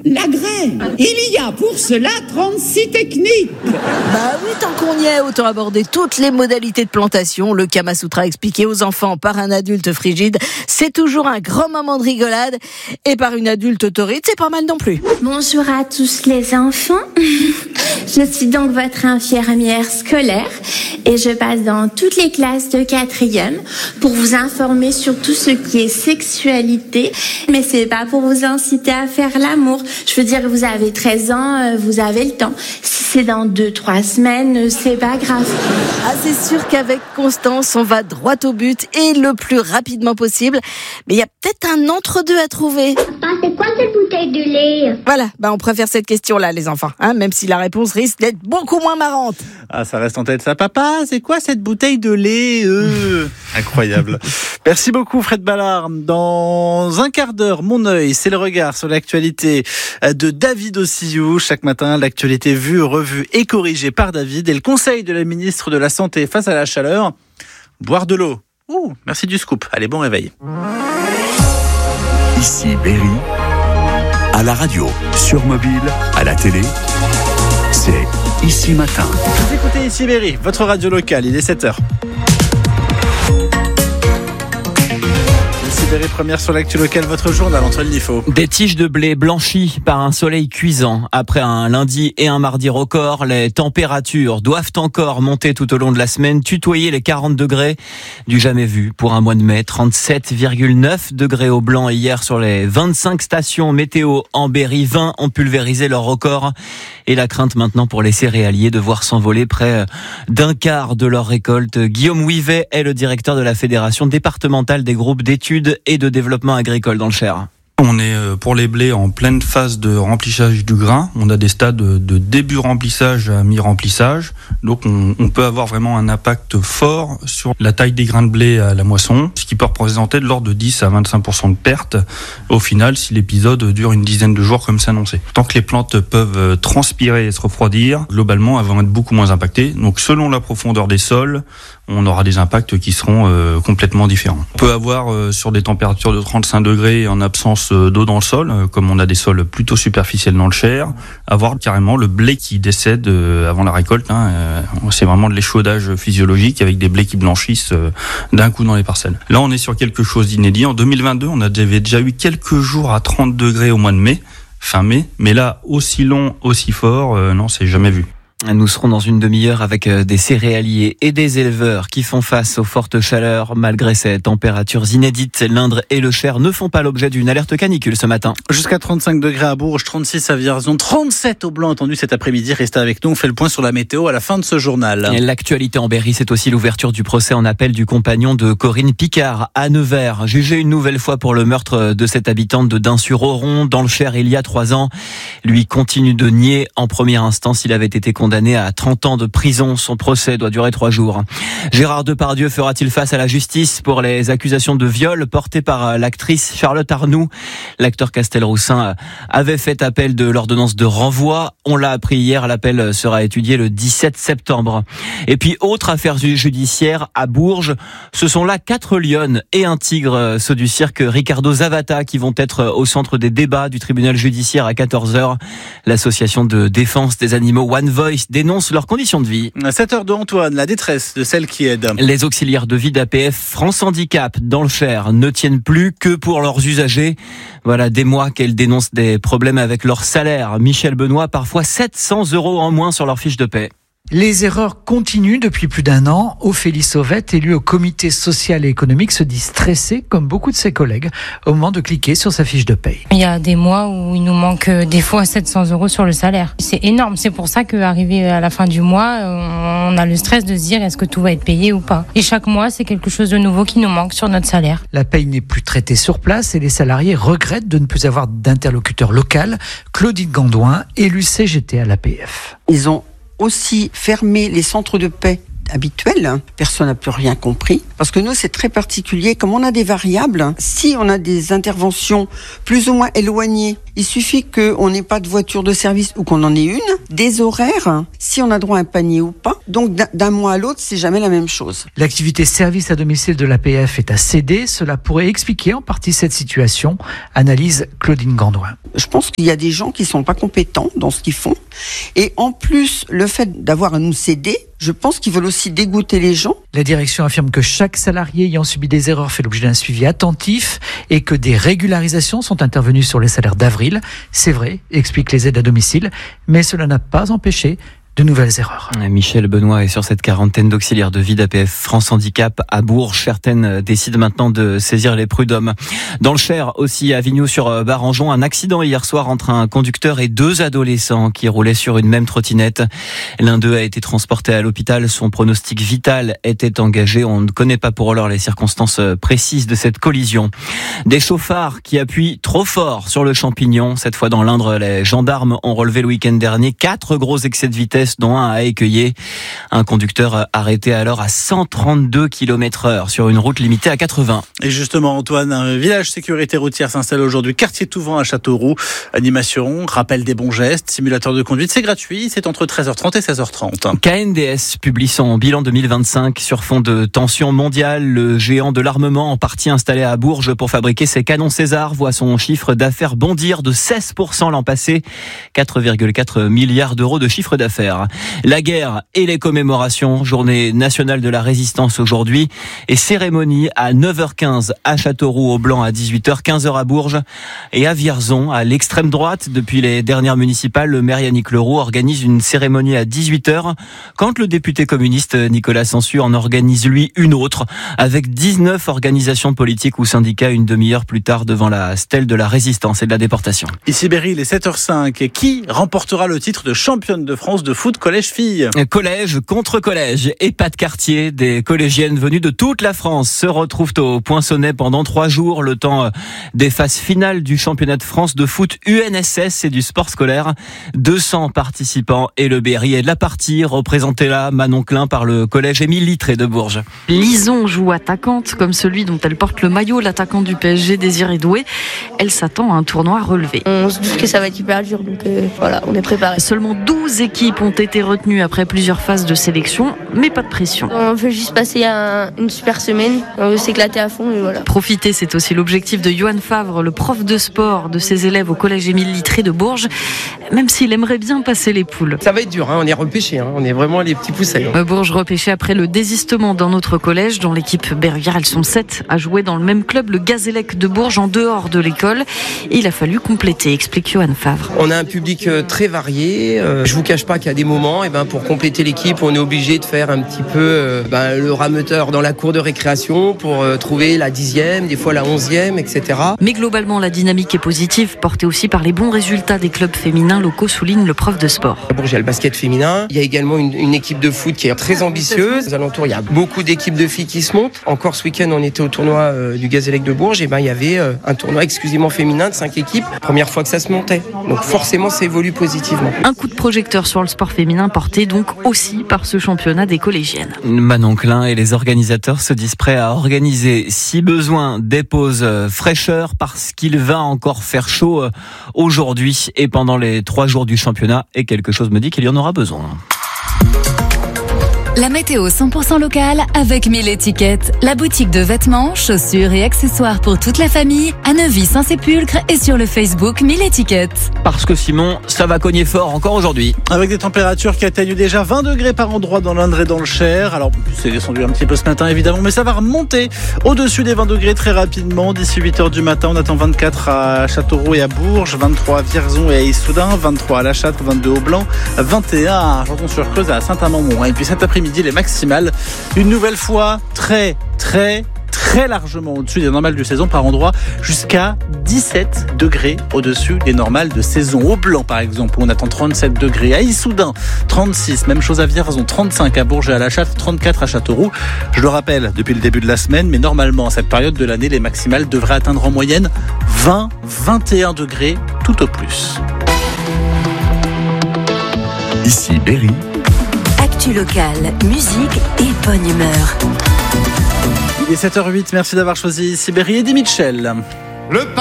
la graine. Il y a pour cela 36 techniques. Bah oui, tant qu'on y est, autant aborder toutes les modalités de plantation. Le Kama Sutra expliqué aux enfants par un adulte frigide, c'est toujours un grand moment de rigolade. Et par une adulte autorite, c'est pas mal non plus. Bonjour à tous les enfants. Je suis donc votre infirmière scolaire et je passe dans toutes les classes de 4e pour vous informer sur tout ce qui est sexualité. Mais c'est pas pour vous inciter à faire l'amour. Je veux dire, vous avez 13 ans, vous avez le temps. Si c'est dans 2-3 semaines, c'est pas grave. Ah, c'est sûr qu'avec Constance, on va droit au but et le plus rapidement possible. Mais il y a peut-être un entre-deux à trouver. Papa, c'est quoi cette bouteille de lait? Voilà, on préfère cette question-là, les enfants, même si la réponse risque d'être beaucoup moins marrante. Ah, ça reste en tête ça. Papa, c'est quoi cette bouteille de lait Incroyable. Merci beaucoup Fred Ballard. Dans un quart d'heure, Mon œil, c'est le regard sur l'actualité de David Ossillou. Chaque matin, l'actualité vue, revue et corrigée par David. Et le conseil de la ministre de la Santé face à la chaleur, boire de l'eau. Merci du scoop. Allez, bon réveil. Ici Berry, à la radio, sur mobile, à la télé, c'est Ici Matin. Vous écoutez Ici Berry, votre radio locale, il est 7h. Ici Berry, première sur l'actu locale, votre journal, Antoine Lifo. Des tiges de blé blanchies par un soleil cuisant. Après un lundi et un mardi record, les températures doivent encore monter tout au long de la semaine, tutoyer les 40 degrés. Du jamais vu pour un mois de mai. 37,9 degrés au blanc hier sur les 25 stations météo en Berry. 20 ont pulvérisé leur record. Et la crainte maintenant pour les céréaliers de voir s'envoler près d'un quart de leur récolte. Guillaume Ouivet est le directeur de la Fédération départementale des groupes d'études et de développement agricole dans le Cher. On est pour les blés en pleine phase de remplissage du grain. On a des stades de début remplissage à mi-remplissage. Donc on peut avoir vraiment un impact fort sur la taille des grains de blé à la moisson, ce qui peut représenter de l'ordre de 10 à 25% de perte au final si l'épisode dure une dizaine de jours comme c'est annoncé. Tant que les plantes peuvent transpirer et se refroidir, globalement elles vont être beaucoup moins impactées. Donc selon la profondeur des sols, on aura des impacts qui seront complètement différents. On peut avoir sur des températures de 35 degrés en absence d'eau dans le sol, comme on a des sols plutôt superficiels dans le Cher, avoir carrément le blé qui décède avant la récolte. C'est vraiment de l'échaudage physiologique avec des blés qui blanchissent d'un coup dans les parcelles. Là, on est sur quelque chose d'inédit. En 2022, on avait déjà eu quelques jours à 30 degrés au mois de mai, fin mai, mais là, aussi long, aussi fort, non, c'est jamais vu. Nous serons dans une demi-heure avec des céréaliers et des éleveurs qui font face aux fortes chaleurs. Malgré ces températures inédites, l'Indre et le Cher ne font pas l'objet d'une alerte canicule ce matin. Jusqu'à 35 degrés à Bourges, 36 à Vierzon, 37 au Blanc attendu cet après-midi. Restez avec nous, on fait le point sur la météo à la fin de ce journal. Et l'actualité en Berry, c'est aussi l'ouverture du procès en appel du compagnon de Corinne Picard à Nevers. Jugé une nouvelle fois pour le meurtre de cette habitante de Dain-sur-Oron dans le Cher il y a 3 ans. Lui continue de nier. En première instance, il avait été condamné à 30 ans de prison. Son procès doit durer 3 jours. Gérard Depardieu fera-t-il face à la justice pour les accusations de viol portées par l'actrice Charlotte Arnoux? L'acteur Castelroussin avait fait appel de l'ordonnance de renvoi. On l'a appris hier, l'appel sera étudié le 17 septembre. Et puis, autre affaire judiciaire à Bourges, ce sont là 4 lionnes et un tigre, ceux du cirque Ricardo Zavata, qui vont être au centre des débats du tribunal judiciaire à 14h. L'association de défense des animaux One Voice dénoncent leurs conditions de vie. À 7h de Antoine, la détresse de celles qui aident. Les auxiliaires de vie d'APF France Handicap dans le Cher ne tiennent plus que pour leurs usagers. Voilà des mois qu'elles dénoncent des problèmes avec leur salaire. Michel Benoît, parfois 700 € en moins sur leur fiche de paie. Les erreurs continuent depuis plus d'1 an. Ophélie Sauvette, élue au comité social et économique, se dit stressée, comme beaucoup de ses collègues, au moment de cliquer sur sa fiche de paye. Il y a des mois où il nous manque des fois 700 € sur le salaire. C'est énorme. C'est pour ça qu'arrivé à la fin du mois, on a le stress de se dire est-ce que tout va être payé ou pas. Et chaque mois, c'est quelque chose de nouveau qui nous manque sur notre salaire. La paye n'est plus traitée sur place et les salariés regrettent de ne plus avoir d'interlocuteur local. Claudine Gandouin, élue CGT à l'APF. Ils ont aussi fermer les centres de paie habituels. Personne n'a plus rien compris. Parce que nous, c'est très particulier. Comme on a des variables, si on a des interventions plus ou moins éloignées, Il suffit qu'on n'ait pas de voiture de service ou qu'on en ait une, des horaires, si on a droit à un panier ou pas. Donc d'un mois à l'autre, c'est jamais la même chose. L'activité service à domicile de l'APF est à céder. Cela pourrait expliquer en partie cette situation, analyse Claudine Gandouin. Je pense qu'il y a des gens qui sont pas compétents dans ce qu'ils font. Et en plus, le fait d'avoir à nous céder, je pense qu'ils veulent aussi dégoûter les gens. La direction affirme que chaque salarié ayant subi des erreurs fait l'objet d'un suivi attentif et que des régularisations sont intervenues sur les salaires d'avril. C'est vrai, expliquent les aides à domicile, mais cela n'a pas empêché de nouvelles erreurs. Michel Benoît est sur cette quarantaine d'auxiliaires de vie d'APF France Handicap à Bourges. Certaines décident maintenant de saisir les prud'hommes. Dans le Cher, aussi à Vignoux-sur-Barangeon, un accident hier soir entre un conducteur et 2 adolescents qui roulaient sur une même trottinette. L'un d'eux a été transporté à l'hôpital. Son pronostic vital était engagé. On ne connaît pas pour l'heure les circonstances précises de cette collision. Des chauffards qui appuient trop fort sur le champignon. Cette fois dans l'Indre, les gendarmes ont relevé le week-end dernier 4 gros excès de vitesse, dont un à Écueillé. Un conducteur arrêté alors à 132 km/h sur une route limitée à 80. Et justement, Antoine, un village sécurité routière s'installe aujourd'hui, quartier Touvent à Châteauroux. Animation, rappel des bons gestes, simulateur de conduite, c'est gratuit, c'est entre 13h30 et 16h30. KNDS publie son bilan 2025 sur fond de tension mondiale. Le géant de l'armement, en partie installé à Bourges pour fabriquer ses canons César, voit son chiffre d'affaires bondir de 16% l'an passé. 4,4 milliards d'euros de chiffre d'affaires. La guerre et les commémorations, journée nationale de la résistance aujourd'hui et cérémonie à 9h15 à Châteauroux au Blanc, à 18h, 15h à Bourges et à Vierzon à l'extrême droite. Depuis les dernières municipales, le maire Yannick Leroux organise une cérémonie à 18h quand le député communiste Nicolas Sansu en organise lui une autre avec 19 organisations politiques ou syndicats une demi-heure plus tard devant la stèle de la résistance et de la déportation. Ici Berry, il est 7h05. Et qui remportera le titre de championne de France de foot collège-filles? Collège contre collège et pas de quartier. Des collégiennes venues de toute la France se retrouvent au Poinçonnet pendant 3 jours, le temps des phases finales du championnat de France de foot UNSS et du sport scolaire. 200 participants et le Berry est de la partie, représenté là, Manon Klein, par le collège Émile Littré de Bourges. Lison joue attaquante, comme celui dont elle porte le maillot, l'attaquant du PSG Désiré Doué. Elle s'attend à un tournoi relevé. On se doute que ça va être hyper dur, donc voilà, on est préparé. Seulement 12 équipes ont été retenues après plusieurs phases de sélection, mais pas de pression. On veut juste passer une super semaine, on veut s'éclater à fond et voilà. Profiter, c'est aussi l'objectif de Johan Favre, le prof de sport de ses élèves au collège Émile Littré de Bourges, même s'il aimerait bien passer les poules. Ça va être dur, on est repêchés, on est vraiment les petits poussets. Bourges repêché après le désistement d'un autre collège. Dans l'équipe berruvière, elles sont 7 à jouer dans le même club, le Gazélec de Bourges, en dehors de l'école. Et il a fallu compléter, explique Johan Favre. On a un public très varié. Je vous cache pas qu'à des moments, pour compléter l'équipe, on est obligé de faire un petit peu le rameuteur dans la cour de récréation pour trouver la 10e, des fois la 11e, etc. Mais globalement, la dynamique est positive, portée aussi par les bons résultats des clubs féminins locaux, souligne le prof de sport. À Bourges, il y a le basket féminin. Il y a également une équipe de foot qui est très ambitieuse. Aux alentours, il y a beaucoup d'équipes de filles qui se montent. Encore ce week-end, on était au tournoi du Gazélec de Bourges. Il y avait un tournoi exclusivement féminin de 5 équipes. Première fois que ça se montait. Donc forcément, ça évolue positivement. Un coup de projecteur sur le sport féminin porté donc aussi par ce championnat des collégiennes. Manon Klein et les organisateurs se disent prêts à organiser, si besoin, des pauses fraîcheur parce qu'il va encore faire chaud aujourd'hui et pendant les 3 jours du championnat. Et quelque chose me dit qu'il y en aura besoin. La météo 100% locale avec 1000 étiquettes. La boutique de vêtements, chaussures et accessoires pour toute la famille à Neuvy-Saint-Sépulcre et sur le Facebook 1000 étiquettes. Parce que Simon, ça va cogner fort encore aujourd'hui. Avec des températures qui atteignent déjà 20 degrés par endroit dans l'Indre et dans le Cher. Alors, c'est descendu un petit peu ce matin évidemment, mais ça va remonter au-dessus des 20 degrés très rapidement. D'ici 8h du matin, on attend 24 à Châteauroux et à Bourges, 23 à Vierzon et à Issoudun, 23 à La Châtre, 22 au Blanc, 21 à Argenton-sur-Creuse et à Saint-Amand-Montrond. Et puis cet après-midi, les maximales, une nouvelle fois très largement au-dessus des normales de saison par endroit, jusqu'à 17 degrés au-dessus des normales de saison. Au Blanc, par exemple, où on attend 37 degrés. À Issoudun, 36. Même chose à Vierzon, 35 à Bourges et à La Châtre, 34 à Châteauroux. Je le rappelle depuis le début de la semaine, mais normalement, à cette période de l'année, les maximales devraient atteindre en moyenne 20-21 degrés tout au plus. Ici Berry. Actu locale, musique et bonne humeur. Il est 7h08, merci d'avoir choisi ici Berry et Eddie Mitchell.